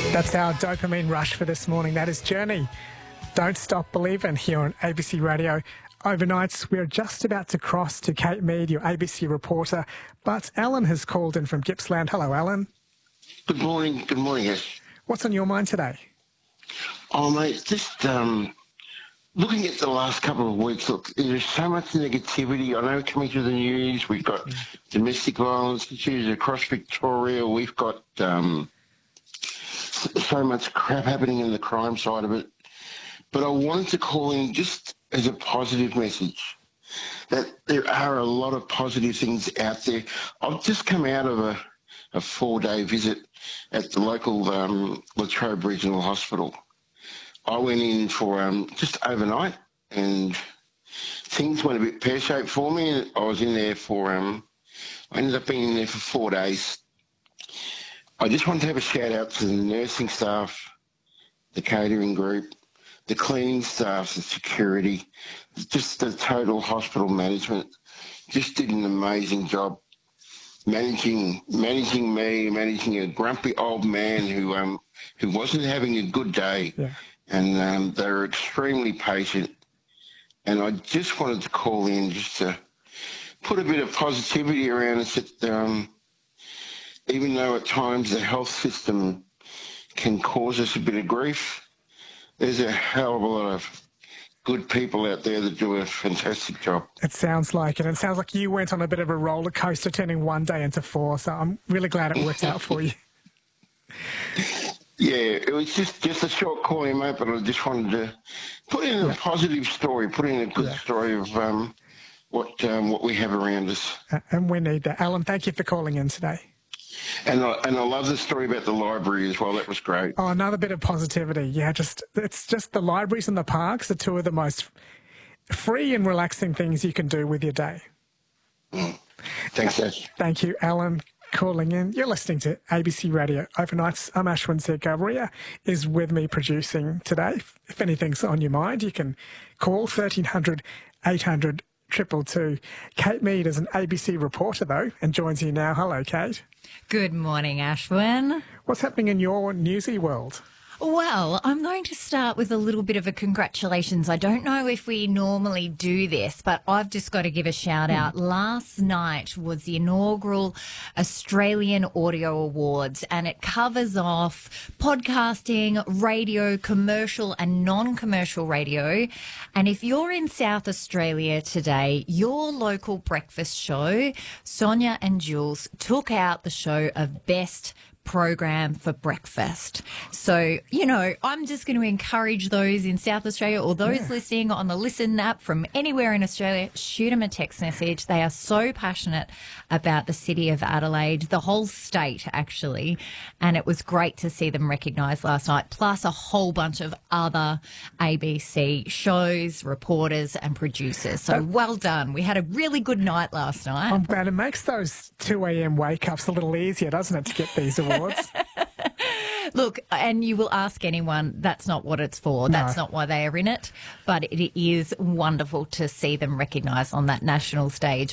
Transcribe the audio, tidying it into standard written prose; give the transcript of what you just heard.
That's our dopamine rush for this morning. That is Journey. Don't Stop Believin' here on ABC Radio. Overnights, we're just about to cross to Kate Mead, your ABC reporter, but Alan has called in from Gippsland. Hello, Alan. Good morning. Good morning, Ash. What's on your mind today? Oh, mate, just looking at the last couple of weeks, look, there's so much negativity. I know coming through the news, we've got domestic violence issues across Victoria. We've got so much crap happening in the crime side of it. But I wanted to call in just as a positive message that there are a lot of positive things out there. I've just come out of a 4-day visit at the local Latrobe Regional Hospital. I went in for just overnight and things went a bit pear-shaped for me. I was in there for, I ended up being in there for 4 days. I just wanted to have a shout out to the nursing staff, the catering group, the cleaning staff, the security, just the total hospital management. Just did an amazing job managing me, managing a grumpy old man who wasn't having a good day. Yeah. And they were extremely patient. And I just wanted to call in just to put a bit of positivity around us that even though at times the health system can cause us a bit of grief, there's a hell of a lot of good people out there that do a fantastic job. It sounds like it. It sounds like you went on a bit of a roller coaster, turning 1 day into 4, so I'm really glad it worked out for you. Yeah, it was just a short call in, mate, but I just wanted to put in a positive story, put in a good story of what we have around us. And we need that. Alan, thank you for calling in today. And I love the story about the library as well. That was great. Oh, another bit of positivity. Yeah, it's just the libraries and the parks are two of the most free and relaxing things you can do with your day. Thanks, Ash. Thank you, Alan, calling in. You're listening to ABC Radio Overnights. I'm Ashwin Segar. Ria is with me producing today. If anything's on your mind, you can call 1300 800 222. Kate Mead is an ABC reporter, though, and joins you now. Hello, Kate. Good morning, Ashwin. What's happening in your newsy world? Well, I'm going to start with a little bit of a congratulations. I don't know if we normally do this, but I've just got to give a shout out. Last night was the inaugural Australian Audio Awards, and it covers off podcasting, radio, commercial and non-commercial radio. And if you're in South Australia today, your local breakfast show, Sonia and Jules, took out the show of Best Program for breakfast. So, I'm just going to encourage those in South Australia or those listening on the Listen app from anywhere in Australia, shoot them a text message. They are so passionate about the city of Adelaide, the whole state actually, and it was great to see them recognised last night, plus a whole bunch of other ABC shows, reporters and producers. So well done. We had a really good night last night. I'm glad it makes those 2 a.m. wake-ups a little easier, doesn't it, to get these awards? Look, and you will ask anyone, that's not what it's for. No. That's not why they are in it. But it is wonderful to see them recognised on that national stage